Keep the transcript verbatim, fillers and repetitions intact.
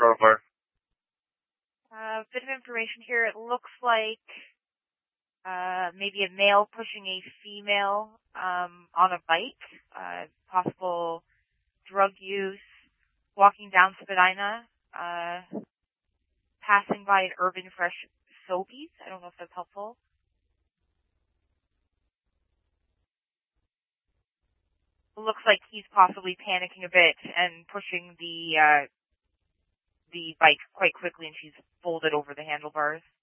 so far? A uh, bit of information here. It looks like uh, maybe a male pushing a female um, on a bike, uh, possible drug use, walking down Spadina, uh, passing by an Urban Fresh Sobeys. I don't know if that's helpful. It looks like he's possibly panicking a bit and pushing the uh, the bike quite quickly, and she's folded over the handlebars.